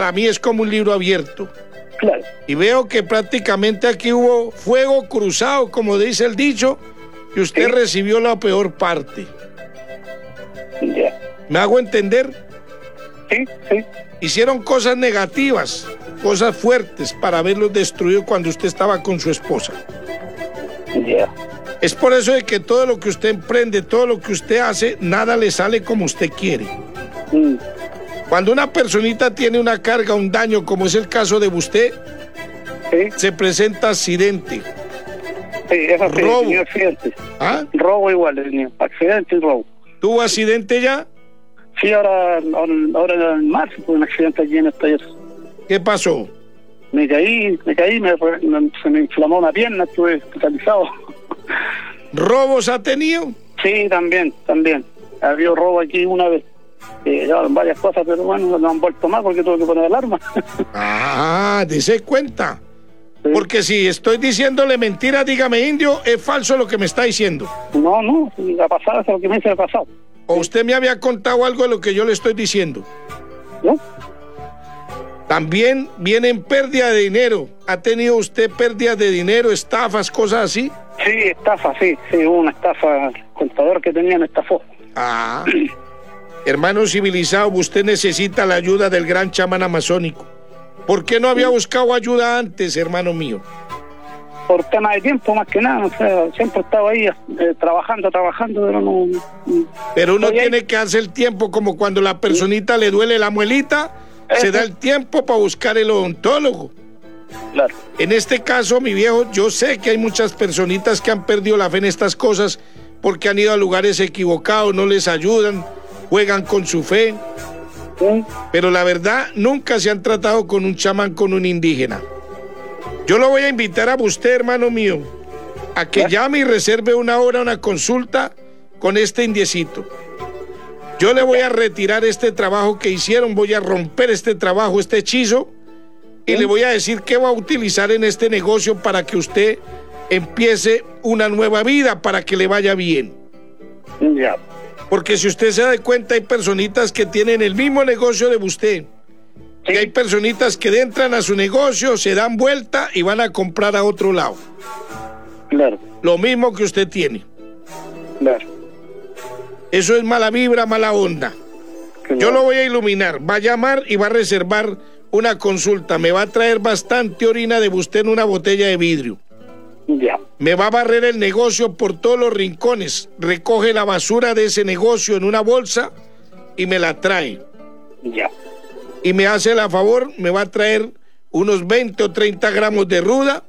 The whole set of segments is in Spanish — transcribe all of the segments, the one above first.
para mí es como un libro abierto. Claro. Y veo que prácticamente aquí hubo fuego cruzado, como dice el dicho, y usted Sí. recibió la peor parte. Ya. ¿Me hago entender? Sí, sí. Hicieron cosas negativas, cosas fuertes para verlos destruidos cuando usted estaba con su esposa. Ya. Es por eso de que todo lo que usted emprende, todo lo que usted hace, nada le sale como usted quiere. Mm. Cuando una personita tiene una carga, un daño, como es el caso de usted, Sí, se presenta accidente. sí, eso sí, Robo. tenía accidente. ¿Ah? Robo igual, tenía accidente y robo. ¿Tuvo accidente ya? Sí, ahora en marzo tuve un accidente aquí en el taller. ¿Qué pasó? Me caí, se me inflamó una pierna, estuve hospitalizado. ¿Robos ha tenido? Sí, también. Había robo aquí una vez. Llevaron varias cosas, pero bueno, no han vuelto más porque tuve que poner alarma. Ah, dése cuenta. Sí. Porque si estoy diciéndole mentira, dígame, indio, es falso lo que me está diciendo. No, sí, ha pasado, eso es lo que me dice ha pasado. O usted me había contado algo de lo que yo le estoy diciendo. ¿No? También viene en pérdida de dinero. ¿Ha tenido usted pérdida de dinero, estafas, cosas así? Sí, estafa, sí, hubo una estafa, el contador que tenía me estafó. Ah, hermano civilizado, usted necesita la ayuda del gran chamán amazónico. ¿Por qué no había buscado ayuda antes, hermano mío? Por tema de tiempo, más que nada, o sea, siempre estaba ahí trabajando, pero no... Pero uno Estoy ahí. tiene que hacer el tiempo como cuando la personita le duele la muelita, se da el tiempo para buscar el odontólogo. Claro, En este caso, mi viejo, yo sé que hay muchas personitas que han perdido la fe en estas cosas porque han ido a lugares equivocados, no les ayudan, juegan con su fe, sí, pero la verdad nunca se han tratado con un chamán, con un indígena. Yo lo voy a invitar a usted, hermano mío, a que llame y reserve una hora, una consulta con este indiecito. Yo le voy a retirar este trabajo que hicieron, voy a romper este trabajo, este hechizo, y le voy a decir qué va a utilizar en este negocio para que usted empiece una nueva vida, para que le vaya bien. ya, Porque si usted se da cuenta, hay personitas que tienen el mismo negocio de usted. sí, Y hay personitas que entran a su negocio, se dan vuelta y van a comprar a otro lado. claro, Lo mismo que usted tiene. claro. Eso es mala vibra, mala onda. claro. Yo lo voy a iluminar. Va a llamar y va a reservar una consulta. Me va a traer bastante orina de usted en una botella de vidrio. Ya, Me va a barrer el negocio por todos los rincones. Recoge la basura de ese negocio en una bolsa y me la trae. ya, Y me hace el favor, me va a traer unos 20 o 30 gramos de ruda,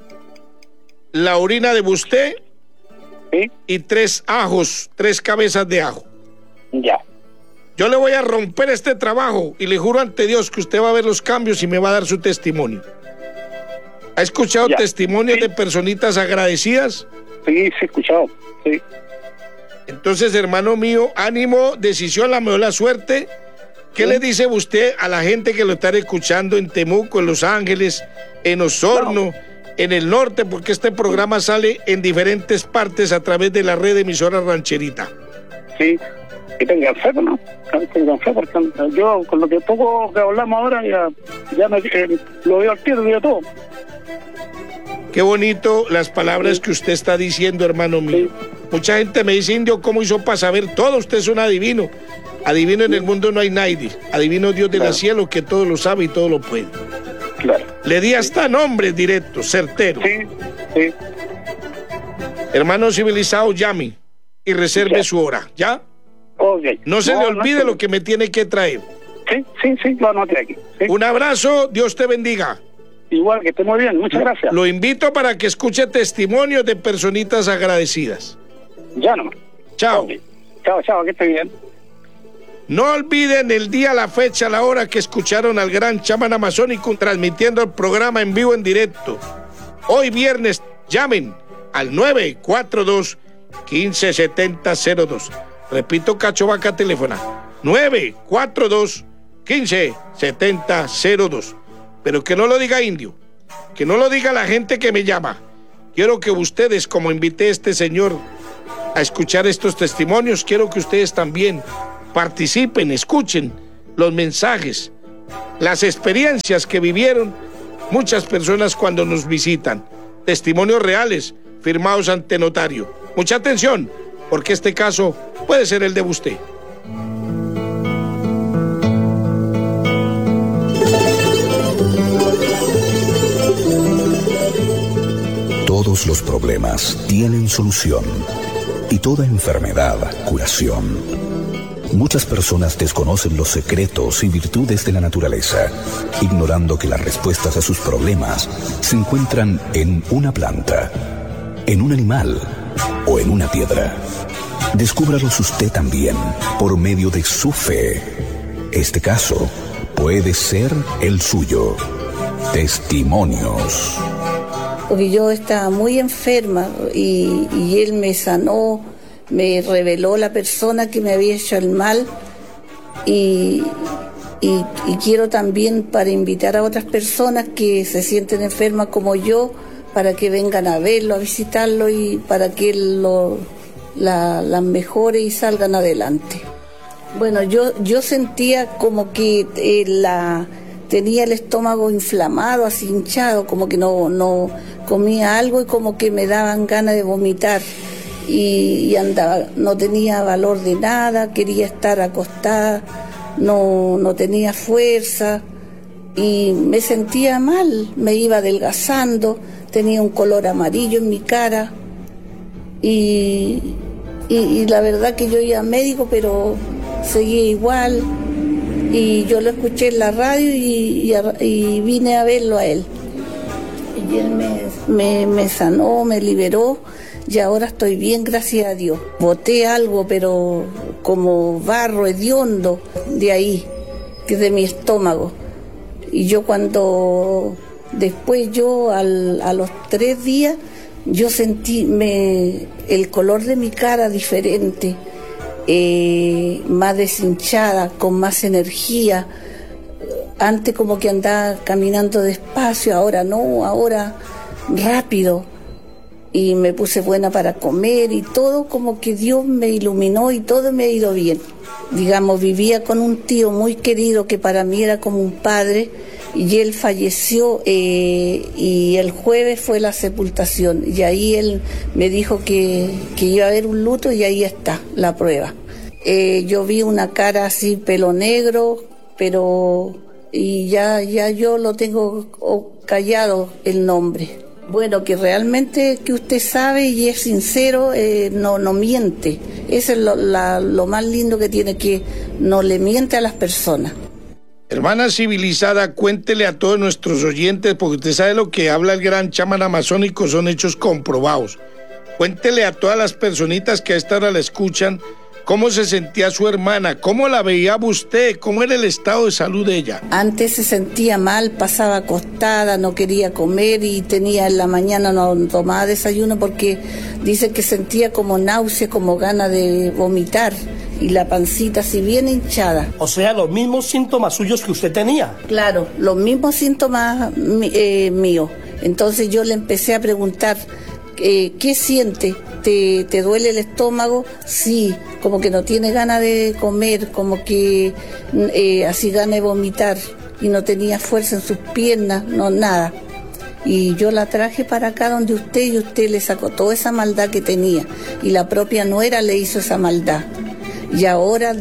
la orina de usted sí, y 3 ajos, 3 cabezas de ajo. ya. Yo le voy a romper este trabajo y le juro ante Dios que usted va a ver los cambios y me va a dar su testimonio. ¿Ha escuchado Ya. testimonios Sí. de personitas agradecidas? Sí, sí, he escuchado, sí. Entonces, hermano mío, ánimo, decisión, la mejor la suerte. ¿Qué le dice usted a la gente que lo está escuchando en Temuco, en Los Ángeles, en Osorno, en el norte? Porque este programa sale en diferentes partes a través de la red de emisoras Rancherita. Sí, que tengan fe, ¿no? Que tengan fe, porque yo con lo que poco que hablamos ahora ya lo veo al tiro, veo todo. Qué bonito las palabras que usted está diciendo, hermano mío. Mucha gente me dice, indio, ¿cómo hizo para saber todo? Usted es un adivino. Adivino en el mundo no hay nadie. Adivino Dios del cielo que todo lo sabe y todo lo puede. Claro. Le di hasta nombres directos, certeros. Sí, sí, Hermano civilizado, llame y reserve Ya. su hora, ¿ya? ok. No se le olvide no, lo que me tiene que traer. Sí, lo anoté aquí. Sí. Un abrazo, Dios te bendiga. Igual, que esté muy bien, muchas gracias. Lo invito para que escuche testimonios de personitas agradecidas. Ya nomás. Chao. Ok. Chao, que esté bien. No olviden el día, la fecha, la hora que escucharon al gran chamán amazónico transmitiendo el programa en vivo, en directo. Hoy viernes, llamen al 942-157002. Repito, Cacho Vaca, teléfono 942-157002. Pero que no lo diga indio, que no lo diga la gente que me llama. Quiero que ustedes, como invité a este señor a escuchar estos testimonios, quiero que ustedes también participen, escuchen los mensajes, las experiencias que vivieron muchas personas cuando nos visitan. Testimonios reales, firmados ante notario. Mucha atención, porque este caso puede ser el de usted. Todos los problemas tienen solución y toda enfermedad curación. Muchas personas desconocen los secretos y virtudes de la naturaleza, ignorando que las respuestas a sus problemas se encuentran en una planta, en un animal o en una piedra. Descúbralos usted también por medio de su fe. Este caso puede ser el suyo. Testimonios. Porque yo estaba muy enferma y él me sanó, me reveló la persona que me había hecho el mal y quiero también para invitar a otras personas que se sienten enfermas como yo para que vengan a verlo, a visitarlo y para que él las mejore y salgan adelante. Bueno, yo sentía como que tenía el estómago inflamado, así hinchado, como que no comía algo y como que me daban ganas de vomitar y andaba, no tenía valor de nada, quería estar acostada, no tenía fuerza y me sentía mal, me iba adelgazando, tenía un color amarillo en mi cara y la verdad que yo iba al médico pero seguía igual. Y yo lo escuché en la radio y vine a verlo a él. Y él me sanó, me liberó y ahora estoy bien, gracias a Dios. Boté algo, pero como barro hediondo de ahí, que de mi estómago. Y yo después a los 3 días, yo sentí el color de mi cara diferente. Más deshinchada, con más energía. Antes como que andaba caminando despacio, ahora no, ahora rápido. Y me puse buena para comer y todo como que Dios me iluminó y todo me ha ido bien. Digamos, vivía con un tío muy querido que para mí era como un padre y él falleció y el jueves fue la sepultación y ahí él me dijo que iba a haber un luto y ahí está la prueba. Yo vi una cara así, pelo negro, y ya yo lo tengo callado el nombre. Bueno, que realmente que usted sabe y es sincero, no miente. Eso es lo más lindo que tiene, que no le miente a las personas. Hermana civilizada, cuéntele a todos nuestros oyentes, porque usted sabe lo que habla el gran chamán amazónico, son hechos comprobados. Cuéntele a todas las personitas que a esta hora la escuchan, cómo se sentía su hermana, cómo la veía usted, cómo era el estado de salud de ella. Antes se sentía mal, pasaba acostada, no quería comer y en la mañana no tomaba desayuno porque dice que sentía como náusea, como ganas de vomitar. Y la pancita así bien hinchada. O sea, los mismos síntomas suyos que usted tenía. Claro, los mismos síntomas míos. Entonces yo le empecé a preguntar, ¿qué siente? ¿Te duele el estómago? Sí, como que no tiene ganas de comer, como que así gana de vomitar y no tenía fuerza en sus piernas, no, nada. Y yo la traje para acá donde usted y usted le sacó toda esa maldad que tenía y la propia nuera le hizo esa maldad. Y ahora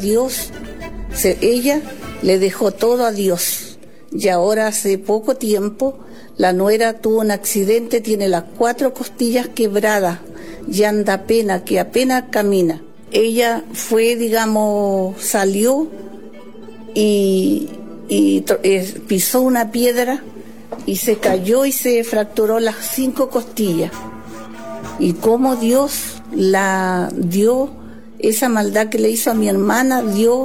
ella le dejó todo a Dios. Y ahora hace poco tiempo la nuera tuvo un accidente, tiene las 4 costillas quebradas y anda apenas camina. Ella fue, salió y pisó una piedra y se cayó y se fracturó las 5 costillas. Y como Dios la dio, esa maldad que le hizo a mi hermana, Dios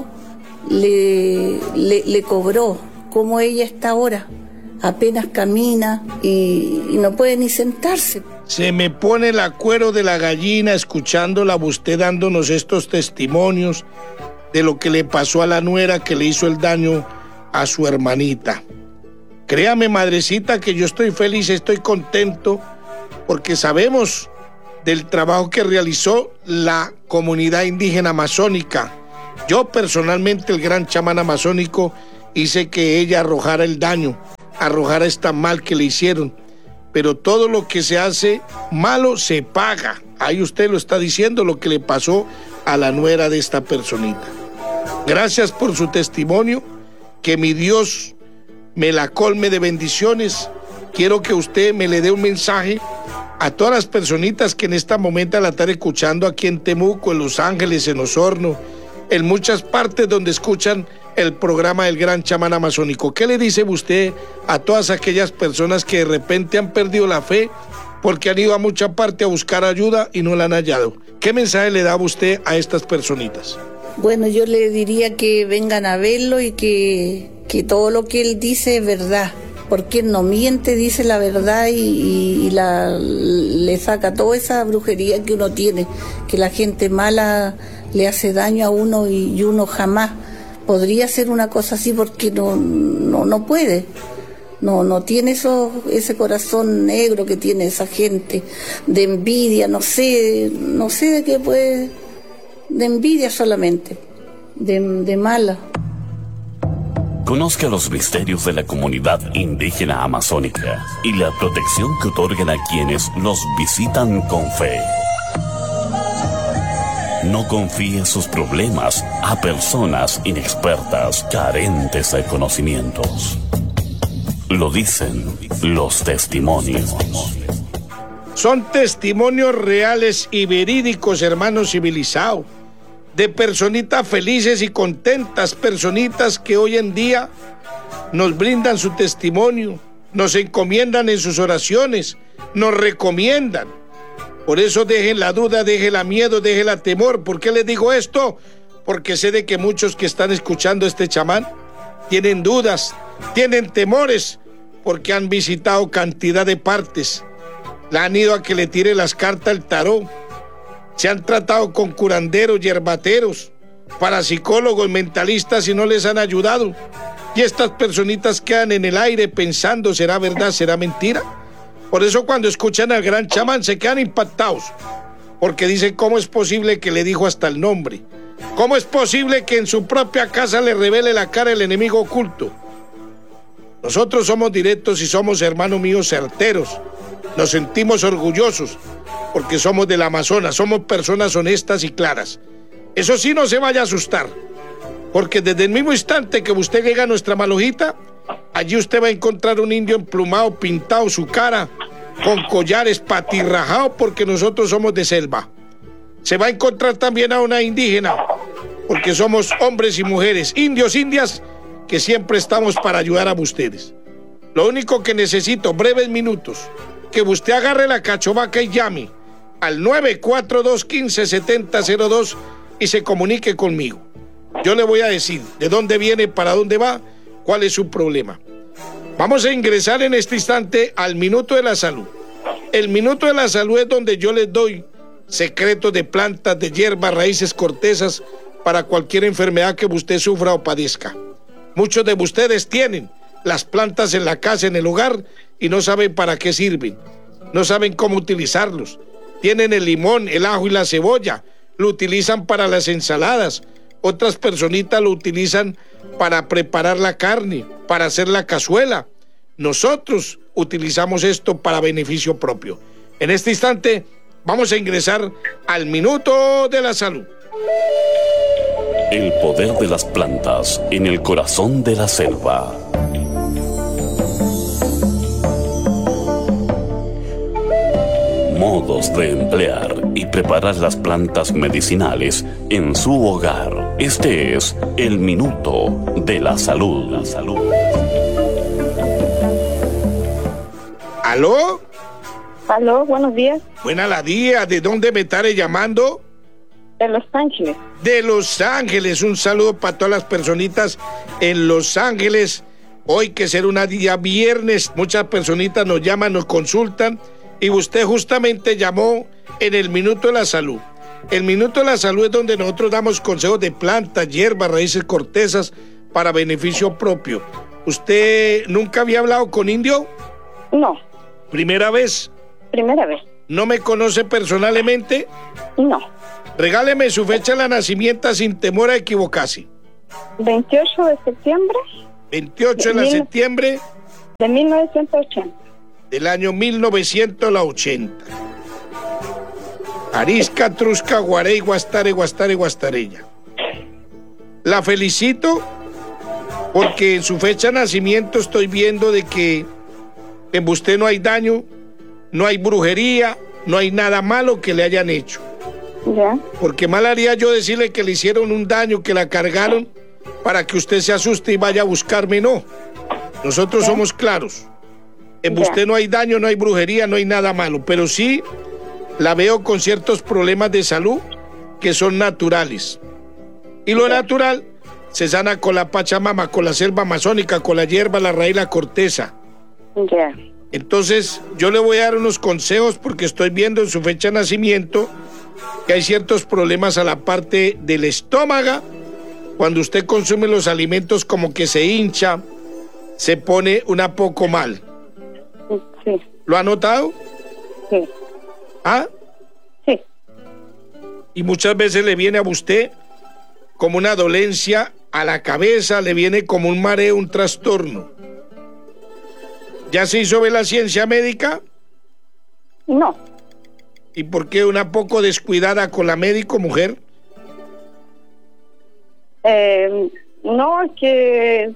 le cobró, como ella está ahora. Apenas camina y no puede ni sentarse. Se me pone el cuero de la gallina escuchándola usted dándonos estos testimonios de lo que le pasó a la nuera que le hizo el daño a su hermanita. Créame, madrecita, que yo estoy feliz, estoy contento, porque sabemos del trabajo que realizó la comunidad indígena amazónica. Yo personalmente, el gran chamán amazónico, hice que ella arrojara el daño, arrojara esta mal que le hicieron. Pero todo lo que se hace malo se paga. Ahí usted lo está diciendo, lo que le pasó a la nuera de esta personita. Gracias por su testimonio, que mi Dios me la colme de bendiciones. Quiero que usted me le dé un mensaje a todas las personitas que en este momento la están escuchando aquí en Temuco, en Los Ángeles, en Osorno, en muchas partes donde escuchan el programa del Gran Chamán Amazónico. ¿Qué le dice usted a todas aquellas personas que de repente han perdido la fe porque han ido a mucha parte a buscar ayuda y no la han hallado? ¿Qué mensaje le da usted a estas personitas? Bueno, yo le diría que vengan a verlo y que todo lo que él dice es verdad, porque él no miente, dice la verdad y le saca toda esa brujería que uno tiene, que la gente mala le hace daño a uno y uno jamás podría hacer una cosa así porque no puede. No tiene ese corazón negro que tiene esa gente, de envidia, no sé de qué puede, de envidia solamente, de mala. Conozca los misterios de la comunidad indígena amazónica y la protección que otorgan a quienes los visitan con fe. No confíe sus problemas a personas inexpertas, carentes de conocimientos. Lo dicen los testimonios. Son testimonios reales y verídicos, hermanos civilizados, de personitas felices y contentas, personitas que hoy en día nos brindan su testimonio, nos encomiendan en sus oraciones, nos recomiendan. Por eso dejen la duda, dejen la miedo, dejen la temor. ¿Por qué les digo esto? Porque sé de que muchos que están escuchando este chamán tienen dudas, tienen temores, porque han visitado cantidad de partes. Le han ido a que le tire las cartas al tarot. Se han tratado con curanderos, yerbateros, parapsicólogos, mentalistas y no les han ayudado. Y estas personitas quedan en el aire pensando, ¿será verdad, será mentira? Por eso cuando escuchan al gran chamán se quedan impactados, porque dicen, ¿cómo es posible que le dijo hasta el nombre? ¿Cómo es posible que en su propia casa le revele la cara el enemigo oculto? Nosotros somos directos y somos, hermanos míos, certeros. Nos sentimos orgullosos porque somos del Amazonas, somos personas honestas y claras. Eso sí, no se vaya a asustar, porque desde el mismo instante que usted llega a nuestra malojita, allí usted va a encontrar un indio emplumado, pintado su cara, con collares patirrajados, porque nosotros somos de selva. Se va a encontrar también a una indígena, porque somos hombres y mujeres, indios, indias, que siempre estamos para ayudar a ustedes. Lo único que necesito, breves minutos, que usted agarre la cachovaca y llame al 942-157002 y se comunique conmigo. Yo le voy a decir de dónde viene, para dónde va, cuál es su problema. Vamos a ingresar en este instante al Minuto de la Salud. El Minuto de la Salud es donde yo les doy secretos de plantas, de hierbas, raíces, cortezas, para cualquier enfermedad que usted sufra o padezca. Muchos de ustedes tienen las plantas en la casa, en el hogar, y no saben para qué sirven, no saben cómo utilizarlos. Tienen el limón, el ajo y la cebolla, lo utilizan para las ensaladas. Otras personitas lo utilizan para preparar la carne, para hacer la cazuela. Nosotros utilizamos esto para beneficio propio. En este instante vamos a ingresar al Minuto de la Salud. El poder de las plantas en el corazón de la selva. Modos de emplear y preparar las plantas medicinales en su hogar. Este es el Minuto de la Salud. ¿Aló? Aló, buenos días. Buena la día. ¿De dónde me estaré llamando? De Los Ángeles. De Los Ángeles. Un saludo para todas las personitas en Los Ángeles. Hoy, que será un día viernes, muchas personitas nos llaman, nos consultan. Y usted justamente llamó en el Minuto de la Salud. El Minuto de la Salud es donde nosotros damos consejos de plantas, hierbas, raíces, cortezas para beneficio propio. ¿Usted nunca había hablado con indio? No. ¿Primera vez? Primera vez. ¿No me conoce personalmente? No. Regáleme su fecha de nacimiento sin temor a equivocarse. 28 de septiembre. 28 de septiembre De 1980. del año 1980. Arisca, Trusca, Guarey, Guastare, Guastare, Guastareña. La felicito porque en su fecha de nacimiento estoy viendo de que en usted no hay daño, no hay brujería, no hay nada malo que le hayan hecho. Ya. Porque mal haría yo decirle que le hicieron un daño, que la cargaron para que usted se asuste y vaya a buscarme. No. Nosotros somos claros. En usted no hay daño, no hay brujería, no hay nada malo. Pero sí la veo con ciertos problemas de salud que son naturales. Y lo natural se sana con la Pachamama, con la selva amazónica, con la hierba, la raíz, la corteza. Ya. Entonces, yo le voy a dar unos consejos porque estoy viendo en su fecha de nacimiento que hay ciertos problemas a la parte del estómago. Cuando usted consume los alimentos como que se hincha, se pone una poco mal. Sí. ¿Lo ha notado? Sí. ¿Ah? Sí. Y muchas veces le viene a usted como una dolencia a la cabeza, le viene como un mareo, un trastorno. ¿Ya se hizo ver la ciencia médica? No. ¿Y por qué una poco descuidada con la médico, mujer? No, es que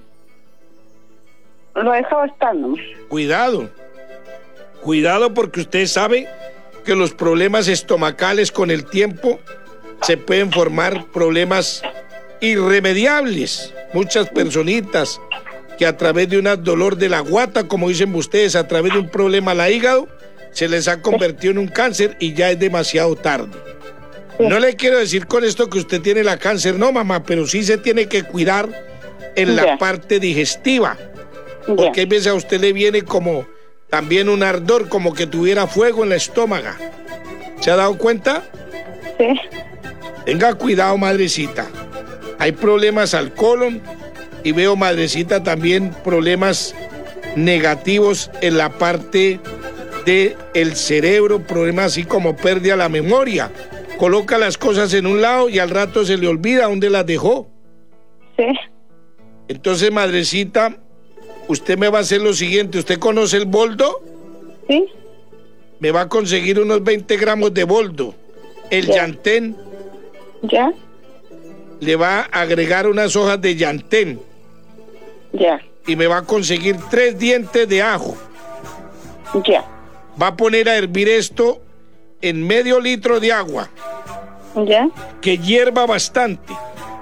lo he dejado estar, ¿no? Cuidado. Cuidado porque usted sabe que los problemas estomacales con el tiempo se pueden formar problemas irremediables. Muchas personitas que a través de un dolor de la guata, como dicen ustedes, a través de un problema al hígado, se les ha convertido en un cáncer y ya es demasiado tarde. No le quiero decir con esto que usted tiene la cáncer, no, mamá, pero sí se tiene que cuidar en la parte digestiva. Porque hay veces a usted le viene como también un ardor, como que tuviera fuego en la estómago. ¿Se ha dado cuenta? Sí. Tenga cuidado, madrecita. Hay problemas al colon y veo, madrecita, también problemas negativos en la parte del cerebro, problemas así como pérdida de la memoria. Coloca las cosas en un lado y al rato se le olvida dónde las dejó. Sí. Entonces, madrecita, usted me va a hacer lo siguiente. ¿Usted conoce el boldo? Sí. Me va a conseguir unos 20 gramos de boldo. El llantén. Ya. Le va a agregar unas hojas de llantén. Ya. Y me va a conseguir 3 dientes de ajo. Ya. Va a poner a hervir esto en medio litro de agua. Ya. Que hierva bastante.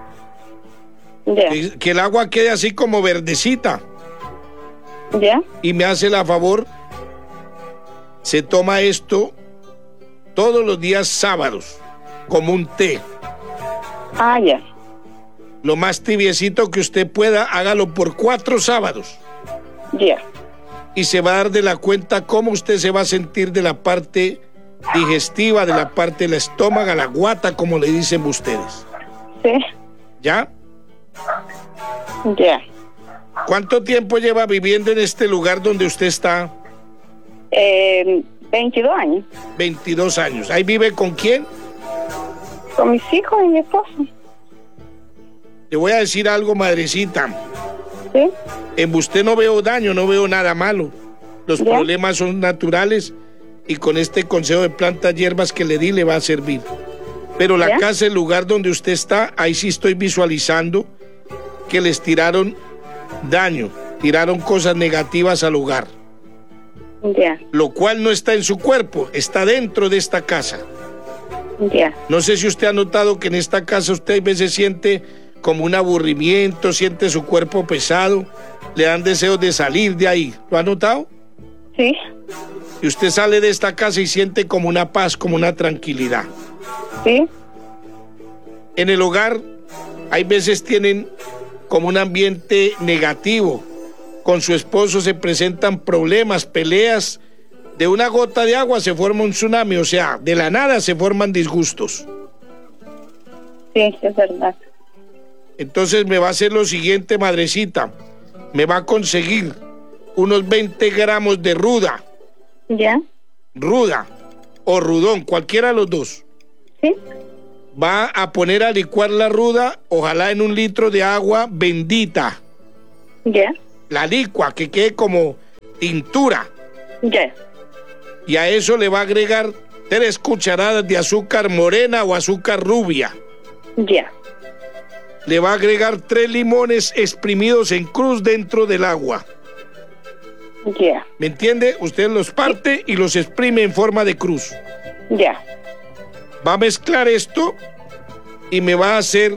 Ya. Que el agua quede así como verdecita. Ya. Y me hace la favor, se toma esto todos los días sábados, como un té. Ah, ya. Lo más tibiecito que usted pueda, hágalo por 4 sábados. Ya. Y se va a dar de la cuenta cómo usted se va a sentir de la parte digestiva, de la parte del estómago, la guata, como le dicen ustedes. Sí. ¿Ya? Ya. ¿Cuánto tiempo lleva viviendo en este lugar donde usted está? 22 años. 22 años. ¿Ahí vive con quién? Con mis hijos y mi esposo. Le voy a decir algo, madrecita. Sí. En usted no veo daño, no veo nada malo. Los problemas son naturales y con este consejo de plantas hierbas que le di le va a servir. Pero la casa, el lugar donde usted está, ahí sí estoy visualizando que les tiraron daño, tiraron cosas negativas al hogar. Ya. Lo cual no está en su cuerpo, está dentro de esta casa. Ya. No sé si usted ha notado que en esta casa usted a veces siente como un aburrimiento, siente su cuerpo pesado, le dan deseos de salir de ahí. ¿Lo ha notado? Sí. Y usted sale de esta casa y siente como una paz, como una tranquilidad. Sí. En el hogar hay veces tienen como un ambiente negativo. Con su esposo se presentan problemas, peleas. De una gota de agua se forma un tsunami, o sea, de la nada se forman disgustos. Sí, es verdad. Entonces me va a hacer lo siguiente, madrecita. Me va a conseguir unos 20 gramos de ruda. Ya. Ruda o rudón, cualquiera de los dos. Sí. Va a poner a licuar la ruda, ojalá en un litro de agua bendita. Ya. La licua, que quede como tintura. Ya. Y a eso le va a agregar 3 cucharadas de azúcar morena o azúcar rubia. Ya. Le va a agregar 3 limones exprimidos en cruz dentro del agua. Ya. ¿Me entiende? Usted los parte y los exprime en forma de cruz. Ya. Va a mezclar esto y me va a hacer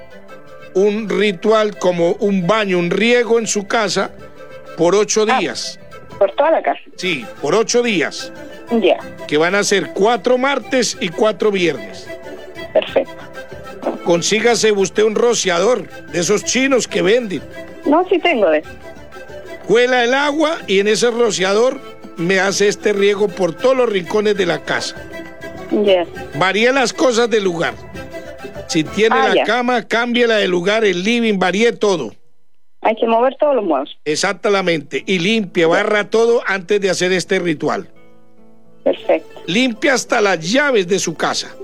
un ritual como un baño, un riego en su casa por 8 días. Por toda la casa. Sí, por 8 días. Ya. Que van a ser 4 martes y 4 viernes. Perfecto. Consígase usted un rociador de esos chinos que venden. No, sí tengo de eso. Cuela el agua y en ese rociador me hace este riego por todos los rincones de la casa. Ya. Varíe las cosas del lugar. Si tiene la ya. cama, cámbiela de lugar, el living, varíe todo. Hay que mover todos los muebles. Exactamente. Y limpie, barra todo antes de hacer este ritual. Perfecto. Limpia hasta las llaves de su casa.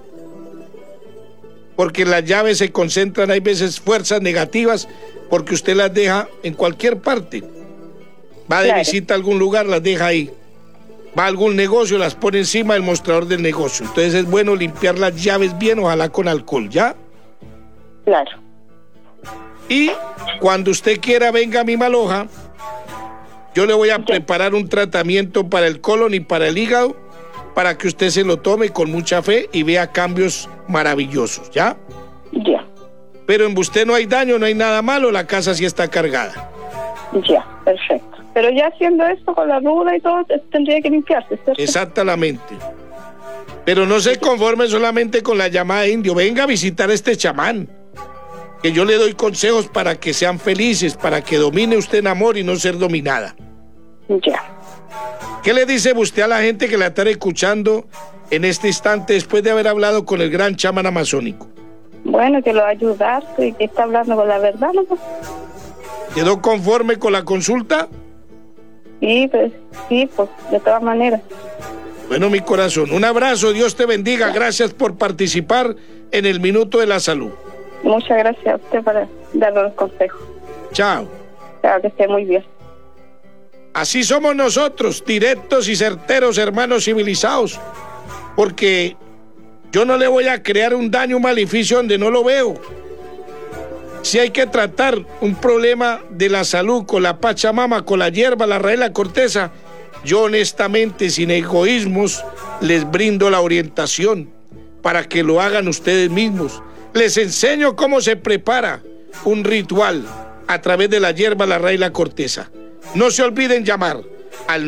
Porque las llaves se concentran, hay veces fuerzas negativas, porque usted las deja en cualquier parte. Va de visita a algún lugar, las deja ahí. Va a algún negocio, las pone encima del mostrador del negocio. Entonces es bueno limpiar las llaves bien, ojalá con alcohol, ¿ya? Claro. Y cuando usted quiera, venga a mi Maloja. Yo le voy a preparar un tratamiento para el colon y para el hígado, para que usted se lo tome con mucha fe y vea cambios maravillosos, ¿ya? Ya. Pero en usted no hay daño, no hay nada malo, la casa sí está cargada. Ya, perfecto. Pero ya haciendo esto con la ruda y todo, tendría que limpiarse, ¿cierto? Exactamente. Pero no se conforme solamente con la llamada de indio. Venga a visitar a este chamán, que yo le doy consejos para que sean felices, para que domine usted en amor y no ser dominada. Ya. ¿Qué le dice usted a la gente que la está escuchando en este instante después de haber hablado con el gran chamán amazónico? Bueno, que lo va a ayudar y que está hablando con la verdad, ¿no? ¿Quedó conforme con la consulta? Sí, pues, de todas maneras. Bueno, mi corazón, un abrazo, Dios te bendiga, gracias por participar en el Minuto de la Salud. Muchas gracias a usted por darnos los consejos. Chao. Claro, que esté muy bien. Así somos nosotros, directos y certeros, hermanos civilizados, porque yo no le voy a crear un daño, un maleficio donde no lo veo. Si hay que tratar un problema de la salud con la pachamama, con la hierba, la raíz, la corteza, yo honestamente, sin egoísmos, les brindo la orientación para que lo hagan ustedes mismos. Les enseño cómo se prepara un ritual a través de la hierba, la raíz, la corteza. No se olviden llamar al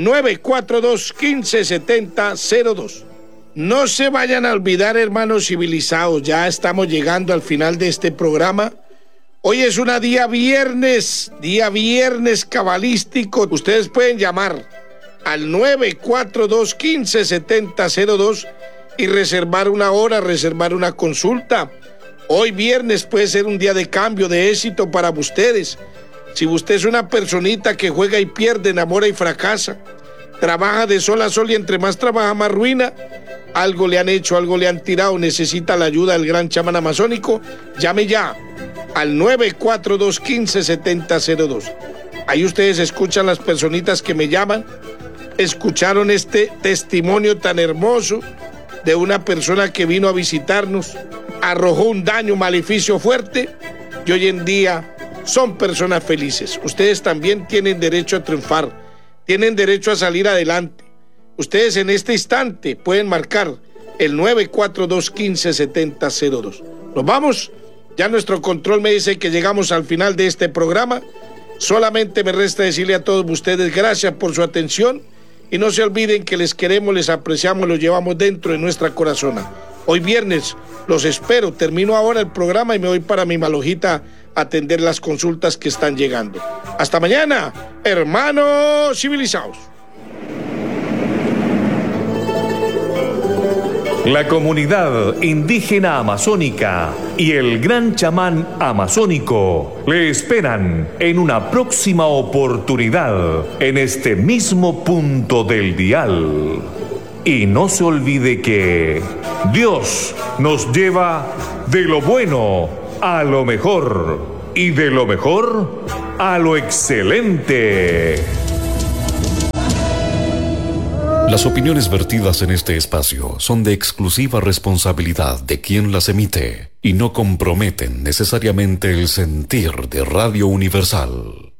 942-1570-02. No se vayan a olvidar, hermanos civilizados, ya estamos llegando al final de este programa. Hoy es un día viernes cabalístico. Ustedes pueden llamar al 942-1570-02 y reservar una hora, reservar una consulta. Hoy viernes puede ser un día de cambio, de éxito para ustedes. Si usted es una personita que juega y pierde, enamora y fracasa, trabaja de sol a sol y entre más trabaja más ruina, algo le han hecho, algo le han tirado, necesita la ayuda del gran chamán amazónico, llame ya al 942-1570-02. Ahí ustedes escuchan las personitas que me llaman, escucharon este testimonio tan hermoso de una persona que vino a visitarnos, arrojó un daño, maleficio fuerte y hoy en día son personas felices. Ustedes también tienen derecho a triunfar, tienen derecho a salir adelante. Ustedes en este instante pueden marcar el 942-1570-02. Nos vamos. Ya nuestro control me dice que llegamos al final de este programa. Solamente me resta decirle a todos ustedes gracias por su atención y no se olviden que les queremos, les apreciamos, los llevamos dentro de nuestra corazona. Hoy viernes los espero. Termino ahora el programa y me voy para mi Malojita a atender las consultas que están llegando. Hasta mañana, hermanos civilizados. La comunidad indígena amazónica y el gran chamán amazónico le esperan en una próxima oportunidad en este mismo punto del dial. Y no se olvide que Dios nos lleva de lo bueno a lo mejor y de lo mejor a lo excelente. Las opiniones vertidas en este espacio son de exclusiva responsabilidad de quien las emite y no comprometen necesariamente el sentir de Radio Universal.